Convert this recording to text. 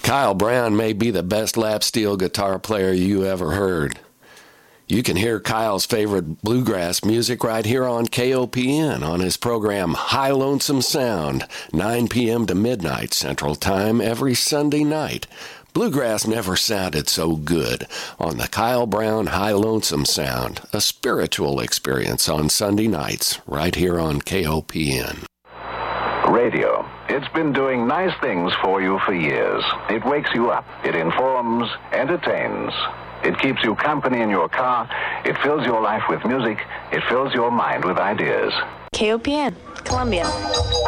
Kyle Brown may be the best lap steel guitar player you ever heard. You can hear Kyle's favorite bluegrass music right here on KOPN on his program High Lonesome Sound, 9 p.m. to midnight Central Time every Sunday night. Bluegrass never sounded so good on the Kyle Brown High Lonesome Sound, a spiritual experience on Sunday nights right here on KOPN. Radio. It's been doing nice things for you for years. It wakes you up. It informs, entertains. It keeps you company in your car. It fills your life with music. It fills your mind with ideas. KOPN, Columbia.